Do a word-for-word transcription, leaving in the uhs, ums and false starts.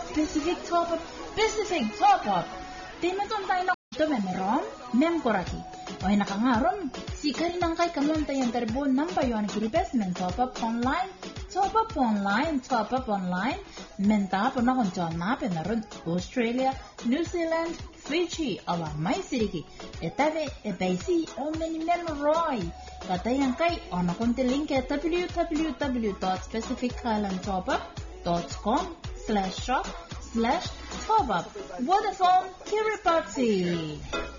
Pacific Top-up, Pacific Top-up. Di matuntay na ito memerom, memkoraki. O nakangaron, si karinang kay kamuntay ang terbo ng bayuan kiripes men top-up online, top-up online, top-up online, menta po na kung tiyan na penaron Australia, New Zealand, Fiji, ala may siriki. Etabe, ebaisi, o menimeroy. Katayan kay o nakunti link at www dot pacific highland top up dot com slash shop slash top up. Vodafone Kiribati.